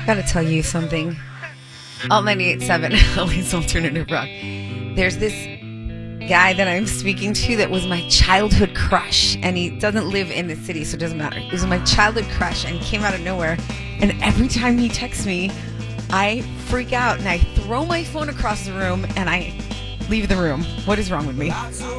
Gotta tell you something. Alt 98.7, always alternative rock. There's this guy that I'm speaking to that was my childhood crush, and he doesn't live in the city, so it doesn't matter. He was my childhood crush, and he came out of nowhere. And every time he texts me, I freak out, and I throw my phone across the room, and I leave the room. What is wrong with me?